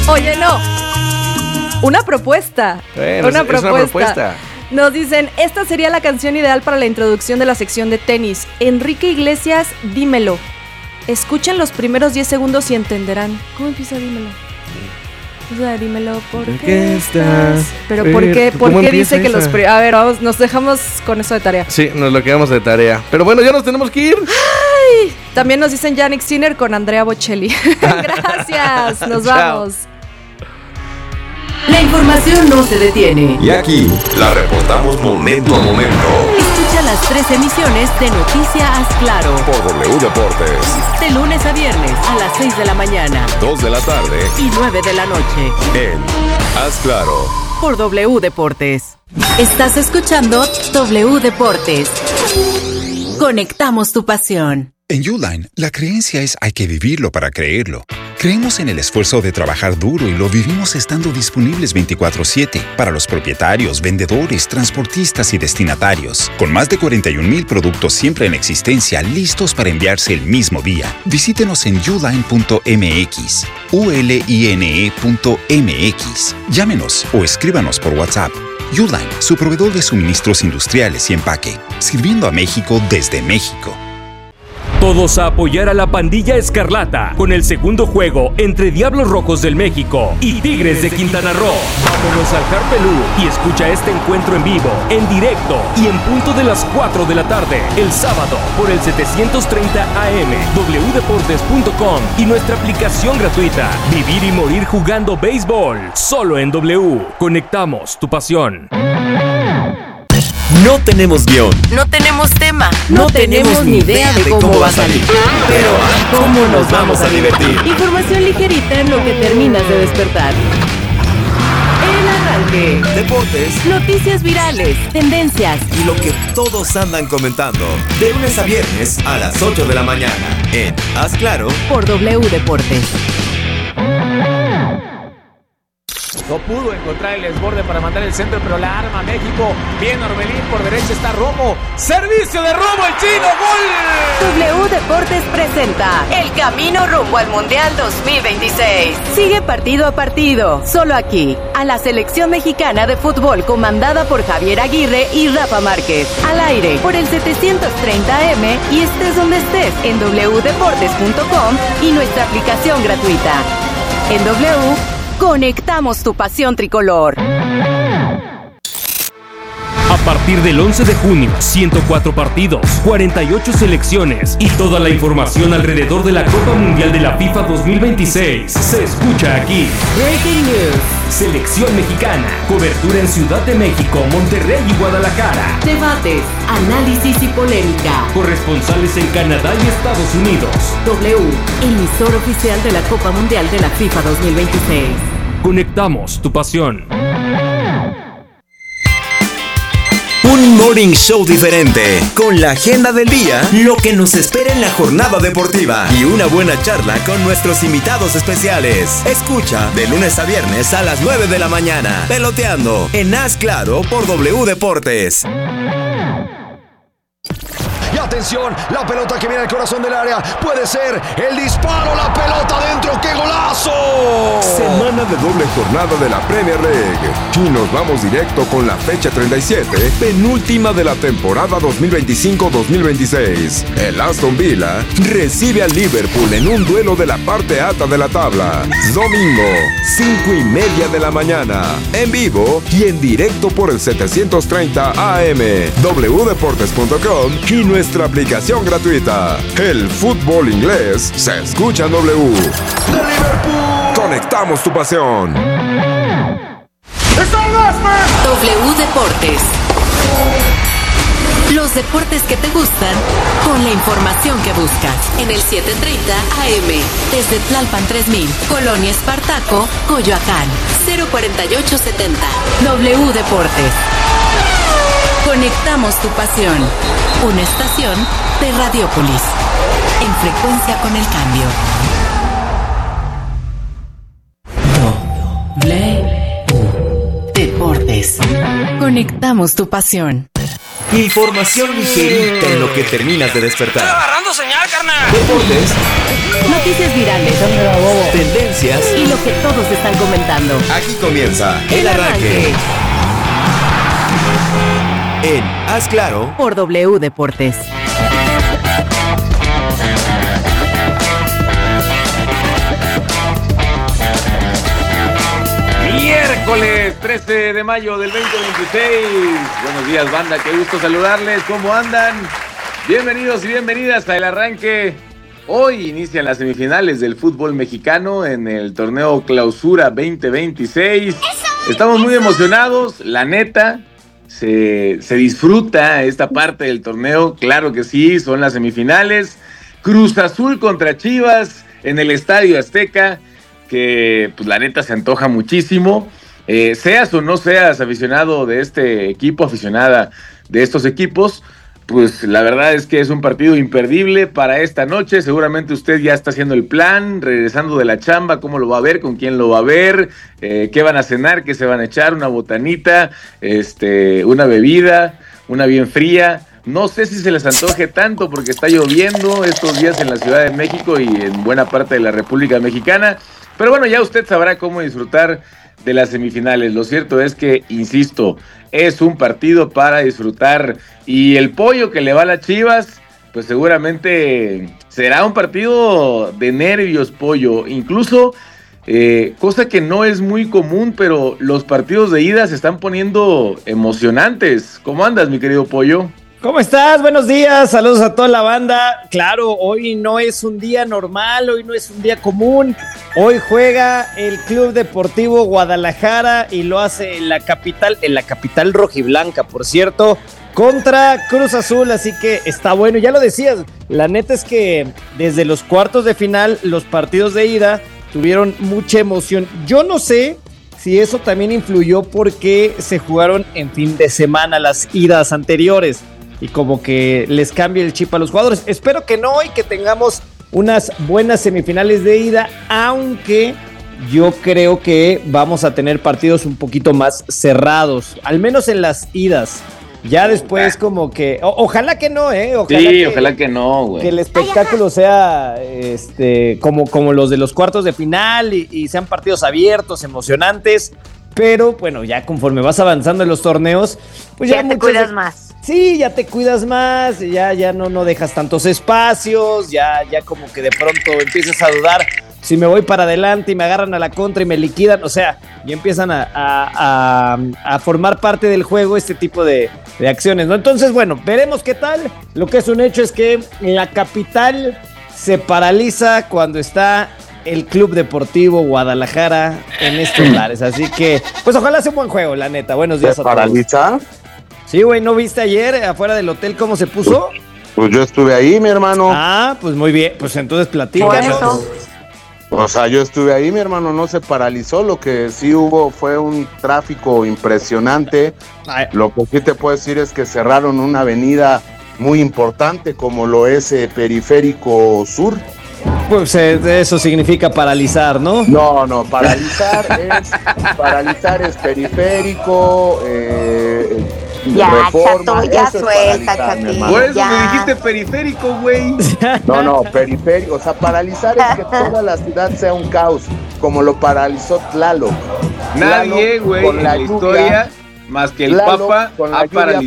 Oye, no. Una propuesta. Bueno, es una propuesta. Nos dicen, esta sería la canción ideal para la introducción de la sección de tenis. Enrique Iglesias, Dímelo. Escuchen los primeros 10 segundos y entenderán. ¿Cómo empieza Dímelo? O sea, dímelo, ¿por qué estás? Pero ¿por qué dice que los... A ver, vamos, nos dejamos con eso de tarea. Sí, nos lo quedamos de tarea. Pero bueno, ya nos tenemos que ir. ¡Ay! También nos dicen Yannick Sinner con Andrea Bocelli. Gracias, nos vamos. La información no se detiene. Y aquí la reportamos momento a momento. Escucha las 3 emisiones de Noticia Haz Claro Por W Deportes. de lunes a viernes a las 6 de la mañana 2 de la tarde. y 9 de la noche En Haz Claro. por W Deportes. Estás escuchando W Deportes. Conectamos tu pasión. En Uline, la creencia es hay que vivirlo para creerlo. Creemos en el esfuerzo de trabajar duro y lo vivimos estando disponibles 24/7 para los propietarios, vendedores, transportistas y destinatarios. Con más de 41,000 productos siempre en existencia listos para enviarse el mismo día. Visítenos en uline.mx, uline.mx. Llámenos o escríbanos por WhatsApp. Uline, su proveedor de suministros industriales y empaque, sirviendo a México desde México. Todos a apoyar a la Pandilla Escarlata con el segundo juego entre Diablos Rojos del México y Tigres de Quintana Roo. Vámonos al Harpelú y escucha este encuentro en vivo, en directo y en punto de las 4 de la tarde, el sábado, por el 730 AM, wdeportes.com y nuestra aplicación gratuita. Vivir y morir jugando béisbol, solo en W. Conectamos tu pasión. No tenemos guión. No tenemos tema. No tenemos ni idea de cómo va a salir. Pero ¿cómo nos vamos a divertir? Información ligerita en lo que terminas de despertar. El arranque. Deportes Noticias virales, tendencias y lo que todos andan comentando. De lunes a viernes a las 8 de la mañana. En Haz Claro por W Deportes. No pudo encontrar el desborde para mandar el centro, pero la arma México. Bien Orbelín, por derecha está Romo. Servicio de Romo, el chino, ¡gol! W Deportes presenta el camino rumbo al Mundial 2026. Sigue partido a partido, solo aquí, a la selección mexicana de fútbol comandada por Javier Aguirre y Rafa Márquez. Al aire, por el 730 AM y estés donde estés, en wdeportes.com y nuestra aplicación gratuita. En W, conectamos tu pasión tricolor. A partir del 11 de junio, 104 partidos, 48 selecciones y toda la información alrededor de la Copa Mundial de la FIFA 2026 se escucha aquí. Breaking News. Selección mexicana, cobertura en Ciudad de México, Monterrey y Guadalajara. Debates, análisis y polémica. Corresponsales en Canadá y Estados Unidos. W, emisor oficial de la Copa Mundial de la FIFA 2026. Conectamos tu pasión. Un morning show diferente, con la agenda del día, lo que nos espera en la jornada deportiva y una buena charla con nuestros invitados especiales. Escucha de lunes a viernes a las 9 de la mañana, Peloteando, en Haz Claro por W Deportes. Y atención, la pelota que viene al corazón del área, puede ser el disparo, la pelota dentro, ¡qué golazo! Semana de doble jornada de la Premier League. Y nos vamos directo con la fecha 37, penúltima de la temporada 2025-2026. El Aston Villa recibe al Liverpool en un duelo de la parte alta de la tabla. Domingo, 5:30 de la mañana. En vivo y en directo por el 730 AM, wdeportes.com y nuestra aplicación gratuita. El fútbol inglés se escucha en W. ¡De Liverpool! Conectamos tu pasión. W Deportes. Los deportes que te gustan con la información que buscas. En el 730 AM, desde Tlalpan 3000, Colonia Espartaco, Coyoacán, 04870. W Deportes. Conectamos tu pasión. Una estación de Radiópolis. En frecuencia con el cambio. W Deportes. Conectamos tu pasión. Información ligerita en lo que terminas de despertar. ¡Estoy agarrando señal, carnal! Deportes. Noticias virales. Tendencias. Y lo que todos están comentando. Aquí comienza El Arranque. En Haz Claro por W Deportes. Miércoles 13 de mayo del 2026. Buenos días, banda, qué gusto saludarles. ¿Cómo andan? Bienvenidos y bienvenidas a El Arranque. Hoy inician las semifinales del fútbol mexicano en el torneo Clausura 2026. Estamos muy emocionados, la neta. Se disfruta esta parte del torneo, claro que sí, son las semifinales. Cruz Azul contra Chivas en el Estadio Azteca, que pues la neta se antoja muchísimo. Seas o no seas aficionado de este equipo, aficionada de estos equipos, pues la verdad es que es un partido imperdible para esta noche. Seguramente usted ya está haciendo el plan, regresando de la chamba, cómo lo va a ver, con quién lo va a ver, qué van a cenar, qué se van a echar, una botanita, una bebida, una bien fría. No sé si se les antoje tanto porque está lloviendo estos días en la Ciudad de México y en buena parte de la República Mexicana. Pero bueno, ya usted sabrá cómo disfrutar de las semifinales. Lo cierto es que, insisto, es un partido para disfrutar. Y el pollo que le va a las Chivas, pues seguramente será un partido de nervios, pollo. Incluso, cosa que no es muy común, pero los partidos de ida se están poniendo emocionantes. ¿Cómo andas, mi querido pollo? ¿Cómo estás? Buenos días, saludos a toda la banda. Claro, hoy no es un día normal, hoy no es un día común. Hoy juega el Club Deportivo Guadalajara y lo hace en la capital rojiblanca, por cierto, contra Cruz Azul, así que está bueno. Ya lo decías, la neta es que desde los cuartos de final, los partidos de ida tuvieron mucha emoción. Yo no sé si eso también influyó porque se jugaron en fin de semana las idas anteriores y como que les cambia el chip a los jugadores. Espero que no y que tengamos unas buenas semifinales de ida, aunque yo creo que vamos a tener partidos un poquito más cerrados, al menos en las idas. Ya después como que... ojalá que no, Ojalá que no, güey. Que el espectáculo sea como los de los cuartos de final y sean partidos abiertos, emocionantes. Pero bueno, ya conforme vas avanzando en los torneos, pues ya te cuidas más. Sí, ya te cuidas más, ya no dejas tantos espacios, ya como que de pronto empiezas a dudar si me voy para adelante y me agarran a la contra y me liquidan. O sea, ya empiezan a formar parte del juego este tipo de acciones, ¿no? Entonces, bueno, veremos qué tal. Lo que es un hecho es que la capital se paraliza cuando está el Club Deportivo Guadalajara en estos lares. Así que, pues ojalá sea un buen juego, la neta. Buenos días a todos. ¿Paraliza? Sí, güey, ¿no viste ayer afuera del hotel cómo se puso? Pues yo estuve ahí, mi hermano. Ah, pues muy bien. Pues entonces platícanos. O sea, yo estuve ahí, mi hermano, no se paralizó. Lo que sí hubo fue un tráfico impresionante. Ay. Lo que sí te puedo decir es que cerraron una avenida muy importante como lo es Periférico Sur. Pues eso significa paralizar, ¿no? No, paralizar es Periférico, ya, Reforma, Chato, ya suelta, Chatín. Por eso me dijiste periférico, güey. No, periférico. O sea, paralizar es que toda la ciudad sea un caos, como lo paralizó Tlaloc. Nadie, güey, en la historia, más que el Papa, ha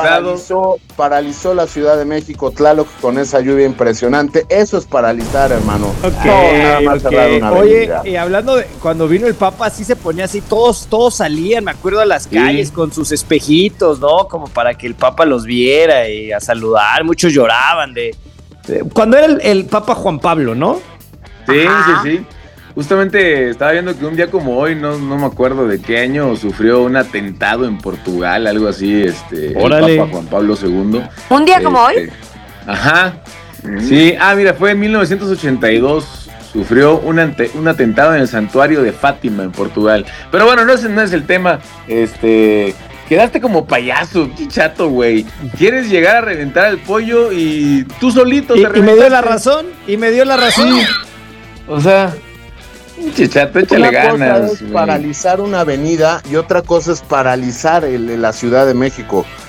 paralizó la Ciudad de México, Tlaloc, con esa lluvia impresionante. Eso es paralizar, hermano. Okay, nada más cerrar una avenida. Oye, y hablando de cuando vino el Papa, así se ponía así, todos salían, me acuerdo, a las calles con sus espejitos, ¿no? Como para que el Papa los viera y a saludar. Muchos lloraban cuando era el Papa Juan Pablo, ¿no? Sí. Justamente estaba viendo que un día como hoy, no me acuerdo de qué año, sufrió un atentado en Portugal, algo así, Órale. el Papa Juan Pablo II. ¿Un día como hoy? Ajá. Sí, mira, fue en 1982, sufrió un atentado en el santuario de Fátima, en Portugal. Pero bueno, no es el tema, quedaste como payaso, chato, güey. Quieres llegar a reventar al pollo y tú solito te reventaste. Y me dio la razón. Sí. O sea... Chato, échale ganas. Una cosa es paralizar una avenida y otra cosa es paralizar la Ciudad de México.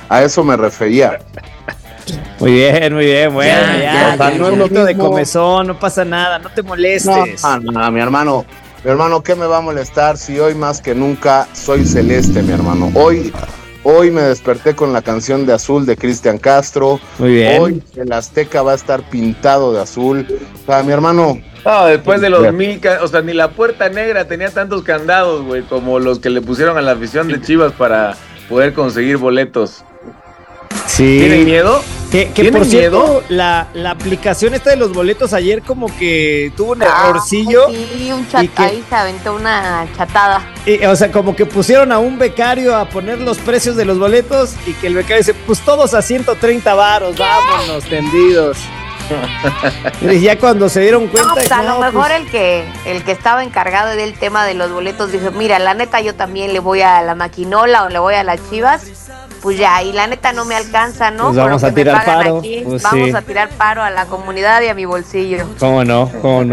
A eso me refería. Muy bien, bueno, ya, no es un lo poquito de mismo. comezón, no pasa nada, no te molestes. No, mi hermano, ¿qué me va a molestar si hoy más que nunca soy celeste, mi hermano? Hoy me desperté con la canción de Azul de Cristian Castro. Muy bien. Hoy el Azteca va a estar pintado de azul. O sea, mi hermano... No, después de los 1000, o sea, ni la Puerta Negra tenía tantos candados, güey, como los que le pusieron a la afición de Chivas para poder conseguir boletos. Sí. ¿Tienen miedo? Que ¿Tienen por cierto, miedo? la aplicación esta de los boletos ayer como que tuvo un errorcillo. Sí, y que- ahí se aventó una chatada. O sea, como que pusieron a un becario a poner los precios de los boletos y que el becario dice, pues todos a 130 varos, vámonos, tendidos. Y ya cuando se dieron cuenta... No, pues a lo no, mejor pues, el que estaba encargado del tema de los boletos dijo, mira, la neta yo también le voy a la maquinola o le voy a las Chivas, pues ya, y la neta no me alcanza, ¿no? Pues Por vamos lo a que me tirar pagan paro, aquí, pues vamos sí. a tirar paro a la comunidad y a mi bolsillo. ¿Cómo no?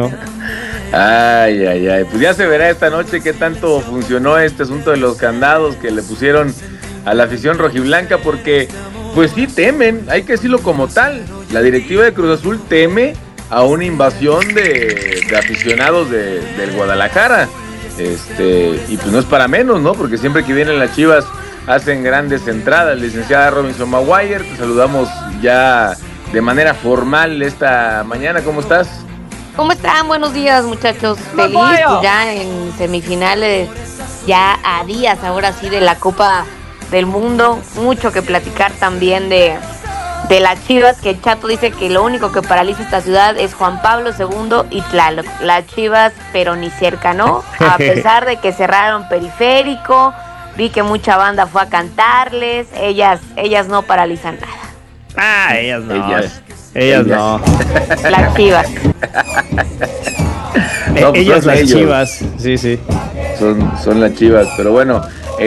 Ay. Pues ya se verá esta noche qué tanto funcionó este asunto de los candados que le pusieron a la afición rojiblanca, porque pues sí temen, hay que decirlo como tal. La directiva de Cruz Azul teme a una invasión de aficionados del Guadalajara. Y pues no es para menos, ¿no? Porque siempre que vienen las Chivas hacen grandes entradas. Licenciada Robinson Maguire, te saludamos ya de manera formal esta mañana. ¿Cómo estás? ¿Cómo están? Buenos días, muchachos. Feliz, pues ya en semifinales, ya a días ahora sí de la Copa del Mundo. Mucho que platicar también de las Chivas, que el Chato dice que lo único que paraliza esta ciudad es Juan Pablo II y Tlaloc. Las Chivas, pero ni cerca, ¿no? A pesar de que cerraron Periférico, vi que mucha banda fue a cantarles, ellas no paralizan nada. ellas no. Ellas no. Las Chivas. No, pues ellas son las ellos. Chivas, sí. Son las Chivas, pero bueno,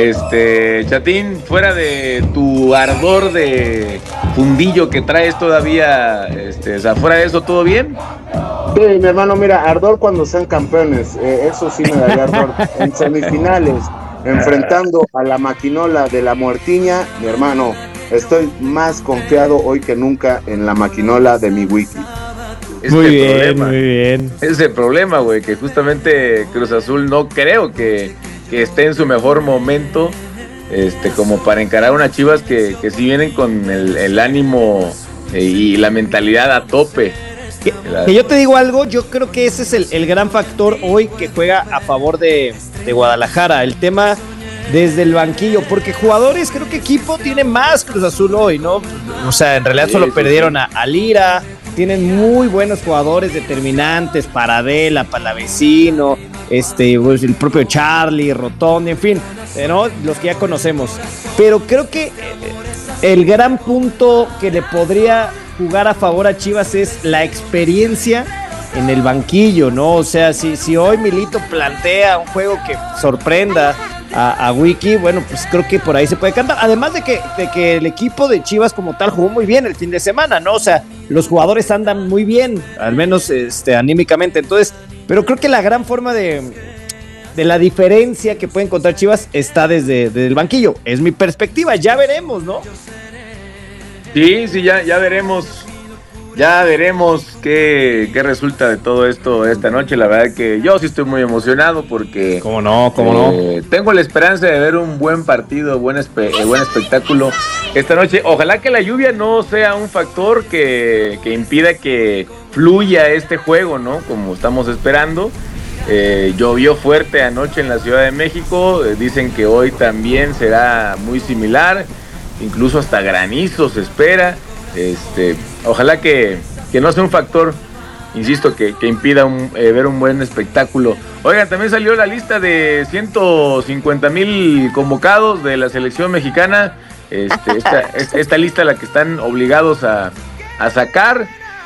Chatín, fuera de tu ardor de fundillo que traes todavía, o sea, fuera de eso, ¿todo bien? Sí, mi hermano, mira, ardor cuando sean campeones, eso sí me daría ardor. En semifinales, enfrentando a la maquinola de la Muertiña, mi hermano, estoy más confiado hoy que nunca en la maquinola de mi wiki. Muy bien. Ese es el problema, güey, que justamente Cruz Azul no creo que esté en su mejor momento, como para encarar unas Chivas que sí vienen con el ánimo y la mentalidad a tope. Que yo te digo algo, yo creo que ese es el gran factor hoy que juega a favor de Guadalajara, el tema desde el banquillo, porque jugadores, creo que equipo tiene más Cruz Azul hoy, ¿no? O sea, en realidad solo perdieron a Lira, tienen muy buenos jugadores determinantes, Paradela, Palavecino, pues, el propio Charlie, Rotondi, en fin, ¿no? Los que ya conocemos. Pero creo que el gran punto que le podría jugar a favor a Chivas es la experiencia en el banquillo, ¿no? O sea, si hoy Milito plantea un juego que sorprenda a Wiki, bueno, pues creo que por ahí se puede cantar. Además de que el equipo de Chivas como tal jugó muy bien el fin de semana, ¿no? O sea, los jugadores andan muy bien, al menos anímicamente. Entonces, pero creo que la gran forma de la diferencia que puede encontrar Chivas está desde el banquillo. Es mi perspectiva, ya veremos, ¿no? Sí, ya veremos. Ya veremos qué resulta de todo esto esta noche. La verdad que yo sí estoy muy emocionado porque... ¿Cómo no? Tengo la esperanza de ver un buen partido, buen espectáculo esta noche. Ojalá que la lluvia no sea un factor que impida que fluya este juego, ¿no? Como estamos esperando. Llovió fuerte anoche en la Ciudad de México. Dicen que hoy también será muy similar. Incluso hasta granizo se espera. Ojalá que no sea un factor, insisto, que impida ver un buen espectáculo. Oigan, también salió la lista de 150,000 convocados de la selección mexicana. Esta lista la que están obligados a sacar.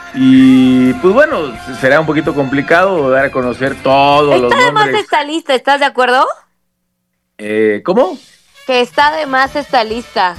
Y pues bueno, será un poquito complicado dar a conocer todos los Está de más nombres. esta lista, ¿estás de acuerdo? ¿Cómo? Que está de más esta lista.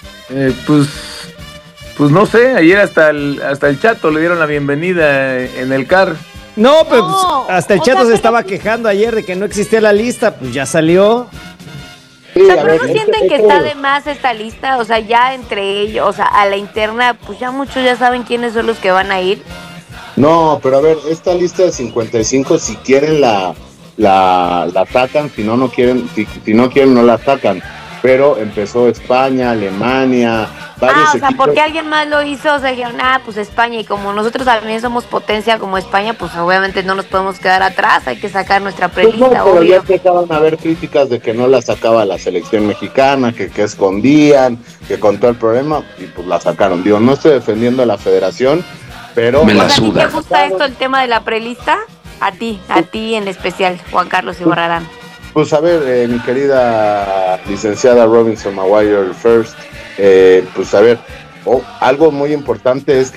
Pues no sé, ayer hasta el Chato le dieron la bienvenida en el CAR. No, pero pues, hasta el Chato se estaba quejando ayer de que no existía la lista, pues ya salió. O sea, pero ¿no sienten que está de más esta lista? O sea, ya entre ellos, o sea, a la interna, pues ya muchos ya saben quiénes son los que van a ir. No, pero a ver, esta lista de 55, si quieren la sacan, si no quieren, si no quieren no la sacan. Pero empezó España, Alemania, varios o sea, equipos. porque alguien más lo hizo, o sea, dijeron, pues España, y como nosotros también somos potencia como España, pues obviamente no nos podemos quedar atrás, hay que sacar nuestra prelista, pues no, pero obvio. ya empezaban a haber críticas de que no la sacaba la selección mexicana, que escondían, que con todo el problema, y pues la sacaron. Digo, no estoy defendiendo a la federación, pero... ¿A ti te gusta esto, el tema de la prelista? A ti en especial, Juan Carlos y Barrarán. Pues a ver, mi querida licenciada Robinson Maguire First, pues a ver, algo muy importante es